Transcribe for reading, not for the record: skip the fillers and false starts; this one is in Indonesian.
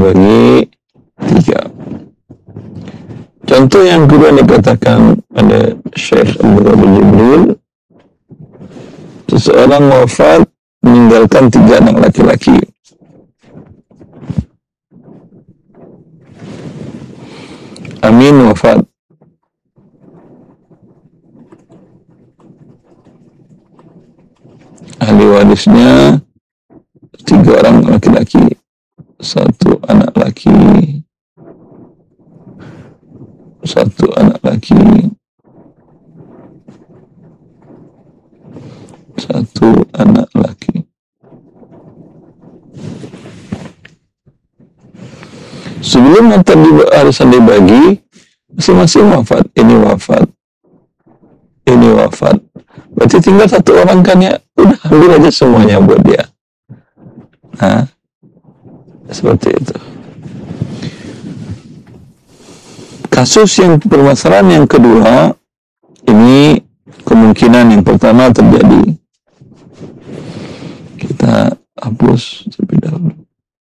dibagi 3. Contoh yang kedua dikatakan oleh Syekh Abdul Qadir Jibril, seseorang wafat meninggalkan 3 anak laki-laki. Amin wafat. Ahli warisnya 3 orang laki-laki, 1 anak laki, 1 anak laki, 1 anak laki. Sebelum arisan dibagi, masing-masing wafat. Ini wafat, ini wafat. Berarti tinggal 1 orang kan ya, udah ambil aja semuanya buat dia. Nah, seperti itu. Kasus yang permasalahan yang kedua, ini kemungkinan yang pertama terjadi. Kita hapus terlebih dahulu.